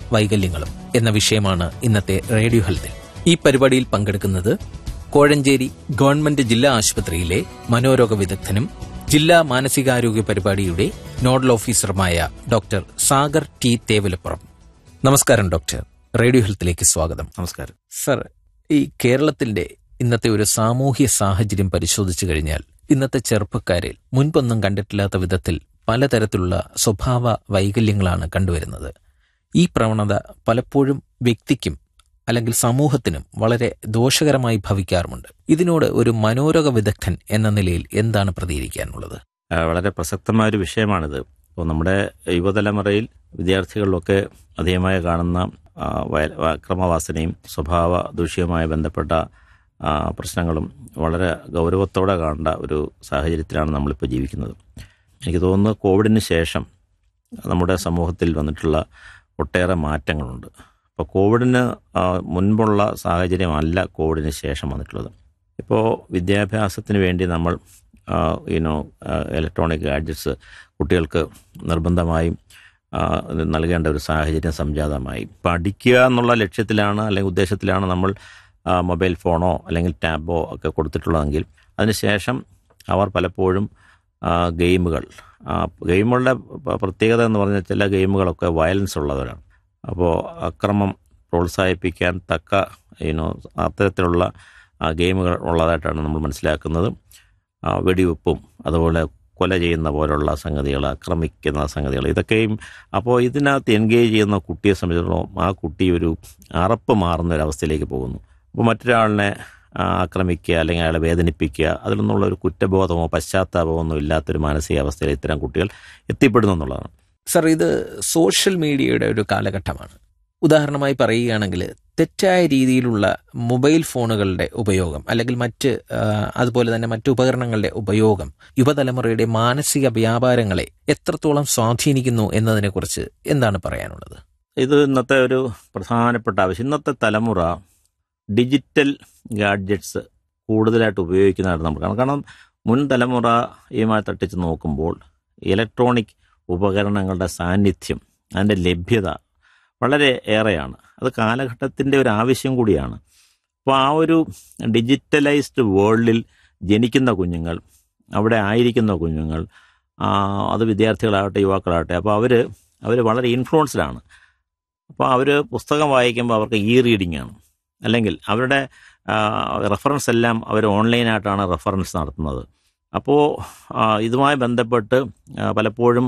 വൈകല്യങ്ങളും എന്ന വിഷയമാണ് ഇന്നത്തെ റേഡിയോ ഹെൽത്തിൽ. ഈ പരിപാടിയിൽ പങ്കെടുക്കുന്നത് കോഴഞ്ചേരി ഗവൺമെന്റ് ജില്ലാ ആശുപത്രിയിലെ മനോരോഗ വിദഗ്ധനും ജില്ലാ മാനസികാരോഗ്യ പരിപാടിയുടെ nodal ഓഫീസറുമായ doctor Sagar T Thevalappuram. നമസ്കാരം ഡോക്ടർ, റേഡിയോ ഹെൽത്തിലേക്ക് സ്വാഗതം. നമസ്കാരം സർ, ഈ കേരളത്തിന്റെ ഇന്നത്തെ ഒരു സാമൂഹ്യ സാഹചര്യം പരിശോധിച്ചു കഴിഞ്ഞാൽ ഇന്നത്തെ ചെറുപ്പക്കാരിൽ മുൻപൊന്നും കണ്ടിട്ടില്ലാത്ത വിധത്തിൽ പലതരത്തിലുള്ള സ്വഭാവ വൈകല്യങ്ങളാണ് കണ്ടുവരുന്നത്. ഈ പ്രവണത പലപ്പോഴും വ്യക്തിക്കും അല്ലെങ്കിൽ സമൂഹത്തിനും വളരെ ദോഷകരമായി ഭവിക്കാറുമുണ്ട്. ഇതിനോട് ഒരു മനോരോഗ വിദഗ്ധൻ എന്ന നിലയിൽ എന്താണ് പ്രതികരിക്കാനുള്ളത്? വളരെ പ്രസക്തമായൊരു വിഷയമാണിത്. ഇപ്പോൾ നമ്മുടെ യുവതലമുറയിൽ വിദ്യാർത്ഥികളിലൊക്കെ അധികമായി കാണുന്ന അക്രമവാസനയും സ്വഭാവ ദൂഷ്യവുമായി ബന്ധപ്പെട്ട പ്രശ്നങ്ങളും വളരെ ഗൗരവത്തോടെ കാണേണ്ട ഒരു സാഹചര്യത്തിലാണ് നമ്മളിപ്പോൾ ജീവിക്കുന്നത്. എനിക്ക് തോന്നുന്നു കോവിഡിന് ശേഷം നമ്മുടെ സമൂഹത്തിൽ വന്നിട്ടുള്ള ഒട്ടേറെ മാറ്റങ്ങളുണ്ട്. അപ്പോൾ കോവിഡിന് മുൻപുള്ള സാഹചര്യമല്ല കോവിഡിന് ശേഷം വന്നിട്ടുള്ളത്. ഇപ്പോൾ വിദ്യാഭ്യാസത്തിന് വേണ്ടി നമ്മൾ ഇലക്ട്രോണിക് ഗാഡ്ജറ്റ്സ് കുട്ടികൾക്ക് നിർബന്ധമായും നൽകേണ്ട ഒരു സാഹചര്യം സംജാതമായി. പഠിക്കുക എന്നുള്ള ലക്ഷ്യത്തിലാണ് അല്ലെങ്കിൽ ഉദ്ദേശത്തിലാണ് നമ്മൾ മൊബൈൽ ഫോണോ അല്ലെങ്കിൽ ടാബോ ഒക്കെ കൊടുത്തിട്ടുള്ളതെങ്കിൽ അതിനുശേഷം അവർ പലപ്പോഴും ഗെയിമുകളുടെ പ്രത്യേകത എന്ന് പറഞ്ഞാൽ ചില ഗെയിമുകളൊക്കെ വയലൻസ് ഉള്ളവരാണ്. അപ്പോൾ അക്രമം പ്രോത്സാഹിപ്പിക്കാൻ തക്ക അത്തരത്തിലുള്ള ഗെയിമുകൾ ഉള്ളതായിട്ടാണ് നമ്മൾ മനസ്സിലാക്കുന്നത്. വെടിവെപ്പും അതുപോലെ കൊല ചെയ്യുന്ന പോലുള്ള സംഗതികൾ, ആക്രമിക്കുന്ന സംഗതികൾ, ഇതൊക്കെയും അപ്പോൾ ഇതിനകത്ത് എൻഗേജ് ചെയ്യുന്ന കുട്ടിയെ സംബന്ധിച്ചിടത്തോളം ആ കുട്ടി ഒരു അറപ്പ് മാറുന്ന ഒരവസ്ഥയിലേക്ക് പോകുന്നു. അപ്പോൾ മറ്റൊരാളിനെ ആക്രമിക്കുക അല്ലെങ്കിൽ അയാളെ വേദനിപ്പിക്കുക, അതിൽ നിന്നുള്ള ഒരു കുറ്റബോധമോ പശ്ചാത്താപമോ ഒന്നും ഇല്ലാത്തൊരു മാനസികാവസ്ഥയിൽ ഇത്തരം കുട്ടികൾ എത്തിപ്പെടുന്നു എന്നുള്ളതാണ്. സർ, ഇത് സോഷ്യൽ മീഡിയയുടെ ഒരു കാലഘട്ടമാണ്. ഉദാഹരണമായി പറയുകയാണെങ്കിൽ തെറ്റായ രീതിയിലുള്ള മൊബൈൽ ഫോണുകളുടെ ഉപയോഗം അല്ലെങ്കിൽ അതുപോലെ തന്നെ മറ്റു ഉപകരണങ്ങളുടെ ഉപയോഗം യുവതലമുറയുടെ മാനസിക വ്യാപാരങ്ങളെ എത്രത്തോളം സ്വാധീനിക്കുന്നു എന്നതിനെക്കുറിച്ച് എന്താണ് പറയാനുള്ളത്? ഇത് ഇന്നത്തെ ഒരു പ്രധാനപ്പെട്ട ആവശ്യം. ഇന്നത്തെ തലമുറ ഡിജിറ്റൽ ഗാഡ്ജറ്റ്സ് കൂടുതലായിട്ട് ഉപയോഗിക്കുന്നതായിട്ട് നമ്മൾ കാണാം. കാരണം മുൻ തലമുറയുമായി തട്ടിച്ച് നോക്കുമ്പോൾ ഇലക്ട്രോണിക് ഉപകരണങ്ങളുടെ സാന്നിധ്യം, അതിൻ്റെ ലഭ്യത വളരെ ഏറെയാണ്. അത് കാലഘട്ടത്തിൻ്റെ ഒരു ആവശ്യം കൂടിയാണ്. അപ്പോൾ ആ ഒരു ഡിജിറ്റലൈസ്ഡ് വേൾഡിൽ ജനിക്കുന്ന കുഞ്ഞുങ്ങൾ, അവിടെ ആയിരിക്കുന്ന കുഞ്ഞുങ്ങൾ, അത് വിദ്യാർത്ഥികളാകട്ടെ യുവാക്കളാകട്ടെ, അപ്പോൾ അവർ വളരെ ഇൻഫ്ലുവൻസ്ഡാണ്. അപ്പോൾ അവർ പുസ്തകം വായിക്കുമ്പോൾ അവർക്ക് റീഡിംഗ് ആണ്, അല്ലെങ്കിൽ അവരുടെ റെഫറൻസ് എല്ലാം അവർ ഓൺലൈനായിട്ടാണ് റെഫറൻസ് നടത്തുന്നത്. അപ്പോൾ ഇതുമായി ബന്ധപ്പെട്ട് പലപ്പോഴും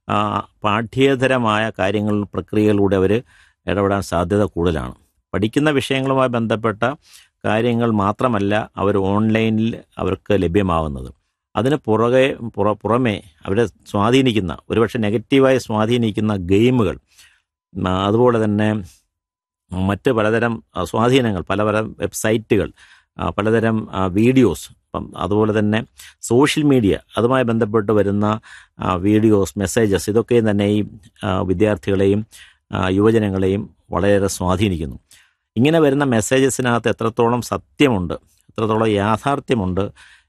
പാഠ്യേതരമായ പ്രക്രിയകളിലൂടെ അവർ ഇടപെടാൻ സാധ്യത കൂടുതലാണ്. പഠിക്കുന്ന വിഷയങ്ങളുമായി ബന്ധപ്പെട്ട കാര്യങ്ങൾ മാത്രമല്ല അവർ ഓൺലൈനിൽ അവർക്ക് ലഭ്യമാവുന്നത്. അതിന് പുറമെ അവരെ സ്വാധീനിക്കുന്ന, ഒരുപക്ഷെ നെഗറ്റീവായി സ്വാധീനിക്കുന്ന ഗെയിമുകൾ, അതുപോലെ തന്നെ മറ്റ് പലതരം സ്വാധീനങ്ങൾ, പലതരം വെബ്സൈറ്റുകൾ, പലതരം വീഡിയോസ്, അതുപോലെ തന്നെ സോഷ്യൽ മീഡിയ, അതുമായി ബന്ധപ്പെട്ട് വരുന്ന വീഡിയോസ്, മെസ്സേജസ്, ഇതൊക്കെ തന്നെ ഈ വിദ്യാർത്ഥികളെയും യുവജനങ്ങളെയും വളരെയേറെ സ്വാധീനിക്കുന്നു. ഇങ്ങനെ വരുന്ന മെസ്സേജസിനകത്ത് എത്രത്തോളം സത്യമുണ്ട്, എത്രത്തോളം യാഥാർത്ഥ്യമുണ്ട്,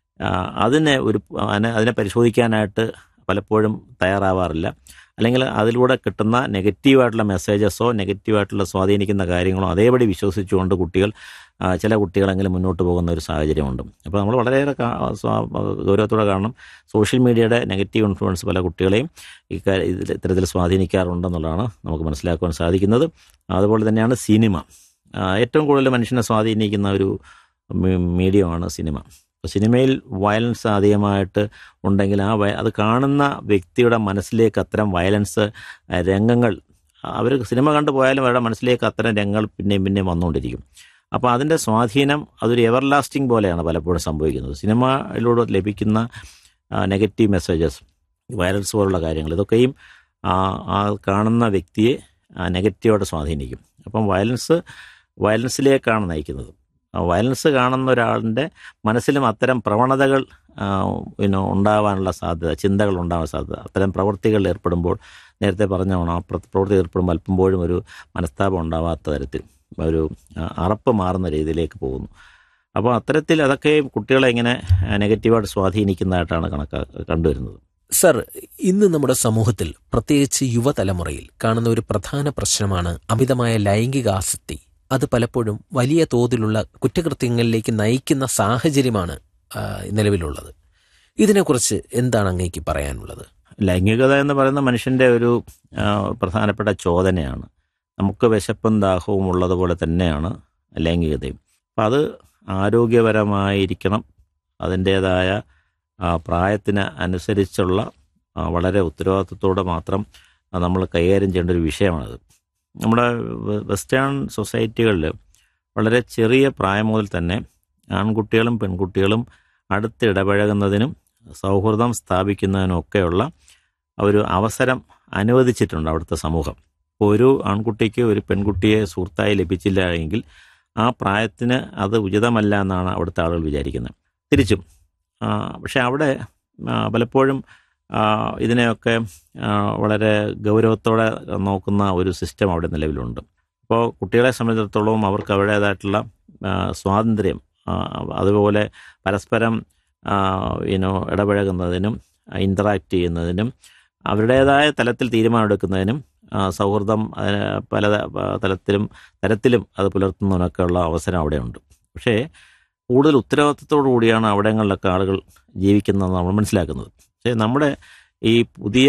അതിനെ പരിശോധിക്കാനായിട്ട് പലപ്പോഴും തയ്യാറാവാറില്ല. അല്ലെങ്കിൽ അതിലൂടെ കിട്ടുന്ന നെഗറ്റീവായിട്ടുള്ള മെസ്സേജസോ നെഗറ്റീവായിട്ടുള്ള സ്വാധീനിക്കുന്ന കാര്യങ്ങളോ അതേപടി വിശ്വസിച്ചുകൊണ്ട് ചില കുട്ടികളെങ്കിലും മുന്നോട്ട് പോകുന്ന ഒരു സാഹചര്യമുണ്ട്. അപ്പോൾ നമ്മൾ വളരെയേറെ ഗൗരവത്തോടെ കാണണം. സോഷ്യൽ മീഡിയയുടെ നെഗറ്റീവ് ഇൻഫ്ലുവൻസ് പല കുട്ടികളെയും ഇത്തരത്തിൽ സ്വാധീനിക്കാറുണ്ടെന്നുള്ളതാണ് നമുക്ക് മനസ്സിലാക്കുവാൻ സാധിക്കുന്നത്. അതുപോലെ തന്നെയാണ് സിനിമ. ഏറ്റവും കൂടുതൽ മനുഷ്യനെ സ്വാധീനിക്കുന്ന ഒരു മീഡിയമാണ് സിനിമ. അപ്പോൾ സിനിമയിൽ വയലൻസ് അധികമായിട്ട് ഉണ്ടെങ്കിൽ അത് കാണുന്ന വ്യക്തിയുടെ മനസ്സിലേക്ക് അത്തരം വയലൻസ് രംഗങ്ങൾ, അവർ സിനിമ കണ്ടു പോയാലും അവരുടെ മനസ്സിലേക്ക് അത്തരം രംഗങ്ങൾ പിന്നെയും വന്നുകൊണ്ടിരിക്കും. അപ്പോൾ അതിൻ്റെ സ്വാധീനം അതൊരു എവർലാസ്റ്റിംഗ് പോലെയാണ് പലപ്പോഴും സംഭവിക്കുന്നത്. സിനിമയിലൂടെ ലഭിക്കുന്ന നെഗറ്റീവ് മെസ്സേജസ്, വയലൻസ് പോലുള്ള കാര്യങ്ങൾ, ഇതൊക്കെയും ആ കാണുന്ന വ്യക്തിയെ നെഗറ്റീവായിട്ട് സ്വാധീനിക്കും. അപ്പം വയലൻസിലേക്കാണ് നയിക്കുന്നത്. വയലൻസ് കാണുന്ന ഒരാളിൻ്റെ മനസ്സിലും അത്തരം പ്രവണതകൾ ഉണ്ടാവാനുള്ള സാധ്യത, ചിന്തകൾ ഉണ്ടാവാൻ സാധ്യത, അത്തരം പ്രവൃത്തികളിൽ ഏർപ്പെടുമ്പോൾ, നേരത്തെ പറഞ്ഞോണം, ആ പ്രവൃത്തി ഏർപ്പെടുമ്പോൾ അല്പമ്പോഴും ഒരു മനസ്താപം ഉണ്ടാവാത്ത തരത്തിൽ ഒരു അറപ്പ് മാറുന്ന രീതിയിലേക്ക് പോകുന്നു. അപ്പോൾ അത്തരത്തിൽ അതൊക്കെ കുട്ടികളെ ഇങ്ങനെ നെഗറ്റീവായിട്ട് സ്വാധീനിക്കുന്നതായിട്ടാണ് കണ്ടുവരുന്നത്. സർ, ഇന്ന് നമ്മുടെ സമൂഹത്തിൽ പ്രത്യേകിച്ച് യുവതലമുറയിൽ കാണുന്ന ഒരു പ്രധാന പ്രശ്നമാണ് അമിതമായ ലൈംഗിക ആസക്തി. അത് പലപ്പോഴും വലിയ തോതിലുള്ള കുറ്റകൃത്യങ്ങളിലേക്ക് നയിക്കുന്ന സാഹചര്യമാണ് നിലവിലുള്ളത്. ഇതിനെക്കുറിച്ച് എന്താണ് അങ്ങേക്ക് പറയാനുള്ളത്? ലൈംഗികത എന്ന് പറയുന്ന മനുഷ്യൻ്റെ ഒരു പ്രധാനപ്പെട്ട ചോദനയാണ്. നമുക്ക് വിശപ്പും ദാഹവും ഉള്ളതുപോലെ തന്നെയാണ് ലൈംഗികതയും. അപ്പം അത് ആരോഗ്യപരമായിരിക്കണം. അതിൻ്റേതായ പ്രായത്തിന് അനുസരിച്ചുള്ള വളരെ ഉത്തരവാദിത്വത്തോടെ മാത്രം നമ്മൾ കൈകാര്യം ചെയ്യേണ്ട ഒരു വിഷയമാണത്. നമ്മുടെ വെസ്റ്റേൺ സൊസൈറ്റികളിൽ വളരെ ചെറിയ പ്രായം മുതൽ തന്നെ ആൺകുട്ടികളും പെൺകുട്ടികളും അടുത്തിടപഴകുന്നതിനും സൗഹൃദം സ്ഥാപിക്കുന്നതിനുമൊക്കെയുള്ള ഒരു അവസരം അനുവദിച്ചിട്ടുണ്ട് അവിടുത്തെ സമൂഹം. ഒരു ആൺകുട്ടിക്ക് ഒരു പെൺകുട്ടിയെ സുഹൃത്തായി ലഭിച്ചില്ല എങ്കിൽ ആ പ്രായത്തിന് അത് ഉചിതമല്ല എന്നാണ് അവിടുത്തെ ആളുകൾ വിചാരിക്കുന്നത്. തിരിച്ചും പക്ഷെ അവിടെ പലപ്പോഴും ഇതിനെയൊക്കെ വളരെ ഗൗരവത്തോടെ നോക്കുന്ന ഒരു സിസ്റ്റം അവിടെ നിലവിലുണ്ട്. അപ്പോൾ കുട്ടികളെ സംബന്ധിച്ചിടത്തോളം അവർക്ക് അവരുടേതായിട്ടുള്ള സ്വാതന്ത്ര്യം, അതുപോലെ പരസ്പരം ഇടപഴകുന്നതിനും ഇൻ്ററാക്ട് ചെയ്യുന്നതിനും അവരുടേതായ തലത്തിൽ തീരുമാനമെടുക്കുന്നതിനും സൗഹൃദം പല തരത്തിലും അത് പുലർത്തുന്നതിനൊക്കെയുള്ള അവസരം അവിടെയുണ്ട്. പക്ഷേ കൂടുതൽ ഉത്തരവാദിത്വത്തോടു കൂടിയാണ് അവിടങ്ങളിലൊക്കെ ആളുകൾ ജീവിക്കുന്നതെന്ന് നമ്മൾ മനസ്സിലാക്കുന്നത്. പക്ഷേ നമ്മുടെ ഈ പുതിയ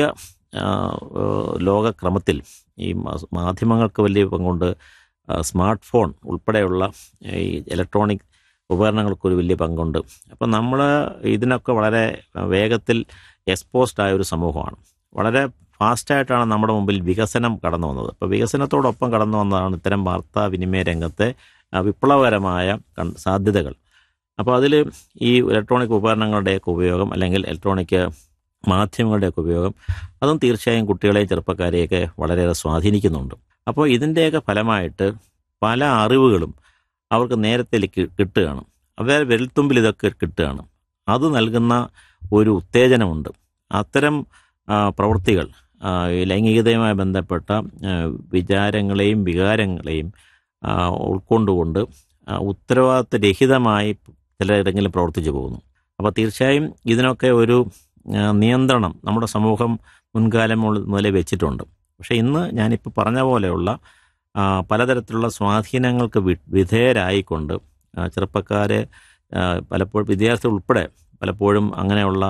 ലോകക്രമത്തിൽ ഈ മാധ്യമങ്ങൾക്ക് വലിയ പങ്കുണ്ട്. സ്മാർട്ട് ഫോൺ ഉൾപ്പെടെയുള്ള ഈ ഇലക്ട്രോണിക് ഉപകരണങ്ങൾക്കൊരു വലിയ പങ്കുണ്ട്. അപ്പം നമ്മൾ ഇതിനൊക്കെ വളരെ വേഗത്തിൽ എക്സ്പോസ്ഡ് ആയ ഒരു സമൂഹമാണ്. വളരെ ഫാസ്റ്റായിട്ടാണ് നമ്മുടെ മുമ്പിൽ വികസനം കടന്നു വന്നത്. അപ്പോൾ വികസനത്തോടൊപ്പം കടന്നു വന്നതാണ് ഇത്തരം വാർത്താവിനിമയ രംഗത്തെ വിപ്ലവകരമായ സാധ്യതകൾ. അപ്പോൾ അതിൽ ഈ ഇലക്ട്രോണിക് ഉപകരണങ്ങളുടെയൊക്കെ ഉപയോഗം, അല്ലെങ്കിൽ ഇലക്ട്രോണിക് മാധ്യമങ്ങളുടെയൊക്കെ ഉപയോഗം, അതും തീർച്ചയായും കുട്ടികളെയും ചെറുപ്പക്കാരെയൊക്കെ വളരെയേറെ സ്വാധീനിക്കുന്നുണ്ട്. അപ്പോൾ ഇതിൻ്റെയൊക്കെ ഫലമായിട്ട് പല അറിവുകളും അവർക്ക് നേരത്തെ കിട്ടുകയാണ്. അവരുടെ വിരൽത്തുമ്പിൽ ഇതൊക്കെ കിട്ടുകയാണ്. അത് നൽകുന്ന ഒരു ഉത്തേജനമുണ്ട്. അത്തരം പ്രവൃത്തികൾ ലൈംഗികതയുമായി ബന്ധപ്പെട്ട വിചാരങ്ങളെയും വികാരങ്ങളെയും ഉൾക്കൊണ്ടുകൊണ്ട് ഉത്തരവാദിത്വരഹിതമായി ചിലരെങ്കിലും പ്രവർത്തിച്ചു പോകുന്നു. അപ്പോൾ തീർച്ചയായും ഇതിനൊക്കെ ഒരു നിയന്ത്രണം നമ്മുടെ സമൂഹം മുൻകാലം മുതലേ വെച്ചിട്ടുണ്ട്. പക്ഷേ ഇന്ന് ഞാനിപ്പോൾ പറഞ്ഞ പോലെയുള്ള പലതരത്തിലുള്ള സ്വാധീനങ്ങൾക്ക് വിധേയരായിക്കൊണ്ട് ചെറുപ്പക്കാരെ പലപ്പോഴും വിദ്യാർത്ഥികൾ ഉൾപ്പെടെ പലപ്പോഴും അങ്ങനെയുള്ള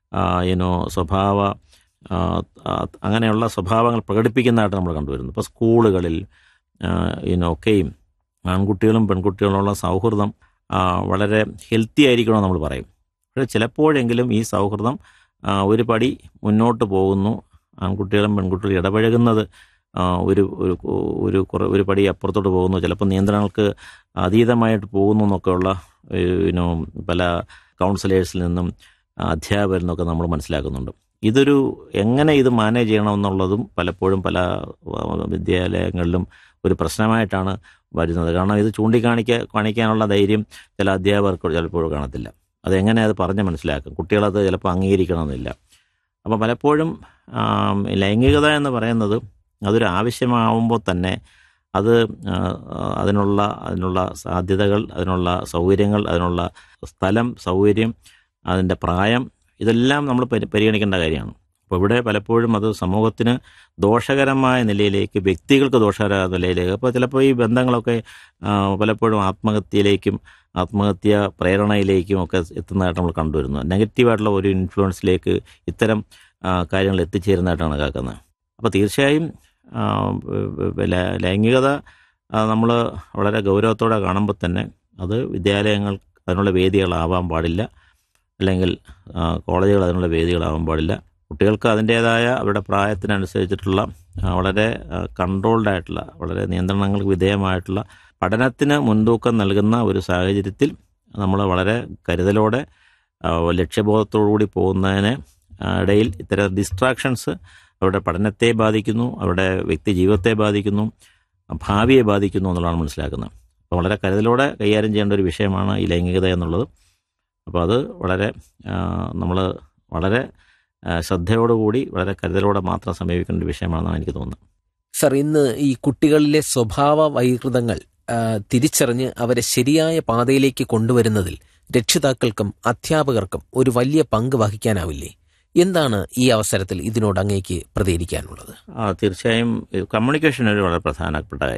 അങ്ങനെയുള്ള സ്വഭാവങ്ങൾ പ്രകടിപ്പിക്കുന്നതായിട്ട് നമ്മൾ കണ്ടുവരുന്നു. ഇപ്പോൾ സ്കൂളുകളിൽ ഒക്കെയും ആൺകുട്ടികളും പെൺകുട്ടികളുമുള്ള സൗഹൃദം വളരെ ഹെൽത്തി ആയിരിക്കണമെന്ന് നമ്മൾ പറയും. പക്ഷേ ചിലപ്പോഴെങ്കിലും ഈ സൗഹൃദം ഒരു പടി മുന്നോട്ട് പോകുന്നു. ആൺകുട്ടികളും പെൺകുട്ടികളും ഇടപഴകുന്നത് ഒരു പടി അപ്പുറത്തോട്ട് പോകുന്നു. ചിലപ്പോൾ നിയന്ത്രണങ്ങൾക്ക് അതീതമായിട്ട് പോകുന്നു എന്നൊക്കെയുള്ള പല കൗൺസിലേഴ്സിൽ നിന്നും അധ്യാപകരിൽ നിന്നൊക്കെ നമ്മൾ മനസ്സിലാക്കുന്നുണ്ട്. എങ്ങനെ ഇത് മാനേജ് ചെയ്യണമെന്നുള്ളതും പലപ്പോഴും പല വിദ്യാലയങ്ങളിലും ഒരു പ്രശ്നമായിട്ടാണ് വരുന്നത്. കാരണം ഇത് കാണിക്കാനുള്ള ധൈര്യം ചില അധ്യാപകർക്ക് ചിലപ്പോഴും കാണത്തില്ല. അതെങ്ങനെ അത് പറഞ്ഞ് മനസ്സിലാക്കും? കുട്ടികളത് ചിലപ്പോൾ അംഗീകരിക്കണമെന്നില്ല. അപ്പോൾ പലപ്പോഴും ലൈംഗികത എന്ന് പറയുന്നത് അതൊരു ആവശ്യമാവുമ്പോൾ തന്നെ അത് അതിനുള്ള സാധ്യതകൾ, അതിനുള്ള സൗകര്യങ്ങൾ, അതിനുള്ള സ്ഥലം, സൗകര്യം, അതിൻ്റെ പ്രായം, ഇതെല്ലാം നമ്മൾ പരിഗണിക്കേണ്ട കാര്യമാണ്. അപ്പോൾ ഇവിടെ പലപ്പോഴും അത് സമൂഹത്തിന് ദോഷകരമായ നിലയിലേക്ക്, വ്യക്തികൾക്ക് ദോഷകരമായ നിലയിലേക്ക്, അപ്പോൾ ചിലപ്പോൾ ഈ ബന്ധങ്ങളൊക്കെ പലപ്പോഴും ആത്മഹത്യ പ്രേരണയിലേക്കും ഒക്കെ എത്തുന്നതായിട്ട് നമ്മൾ കണ്ടുവരുന്നു. നെഗറ്റീവായിട്ടുള്ള ഒരു ഇൻഫ്ലുവൻസിലേക്ക് ഇത്തരം കാര്യങ്ങൾ എത്തിച്ചേരുന്നതായിട്ടാണ് കേൾക്കുന്നത്. അപ്പോൾ തീർച്ചയായും ലൈംഗികത നമ്മൾ വളരെ ഗൗരവത്തോടെ കാണുമ്പോൾ തന്നെ അത് വിദ്യാലയങ്ങൾ അതിനുള്ള വേദികളാവാൻ പാടില്ല, അല്ലെങ്കിൽ കോളേജുകൾ അതിനുള്ള വേദികളാവാൻ പാടില്ല. കുട്ടികൾക്ക് അതിൻ്റേതായ അവരുടെ പ്രായത്തിനനുസരിച്ചിട്ടുള്ള വളരെ കൺട്രോൾഡായിട്ടുള്ള, വളരെ നിയന്ത്രണങ്ങൾക്ക് വിധേയമായിട്ടുള്ള പഠനത്തിന് മുൻതൂക്കം നൽകുന്ന ഒരു സാഹചര്യത്തിൽ നമ്മൾ വളരെ കരുതലോടെ ലക്ഷ്യബോധത്തോടുകൂടി പോകുന്നതിന് ഇടയിൽ ഇത്തരം ഡിസ്ട്രാക്ഷൻസ് അവരുടെ പഠനത്തെ ബാധിക്കുന്നു, അവരുടെ വ്യക്തി ജീവിതത്തെ ബാധിക്കുന്നു, ഭാവിയെ ബാധിക്കുന്നു എന്നുള്ളതാണ് മനസ്സിലാക്കുന്നത്. അപ്പോൾ വളരെ കരുതലോടെ കൈകാര്യം ചെയ്യേണ്ട ഒരു വിഷയമാണ് ഈ ലൈംഗികത എന്നുള്ളത്. അപ്പോൾ അത് നമ്മൾ വളരെ ശ്രദ്ധയോടുകൂടി വളരെ കരുതലോടെ മാത്രം സമീപിക്കേണ്ട ഒരു വിഷയമാണെന്നാണ് എനിക്ക് തോന്നുന്നത്. സർ, ഇന്ന് ഈ കുട്ടികളിലെ സ്വഭാവ വൈകൃതങ്ങൾ തിരിച്ചറിഞ്ഞ് അവരെ ശരിയായ പാതയിലേക്ക് കൊണ്ടുവരുന്നതിൽ രക്ഷിതാക്കൾക്കും അധ്യാപകർക്കും ഒരു വലിയ പങ്ക് വഹിക്കാനാവില്ലേ? എന്താണ് ഈ അവസരത്തിൽ ഇതിനോട് അങ്ങേക്ക് പ്രതികരിക്കാനുള്ളത്? തീർച്ചയായും കമ്മ്യൂണിക്കേഷൻ ഒരു വളരെ പ്രധാനപ്പെട്ട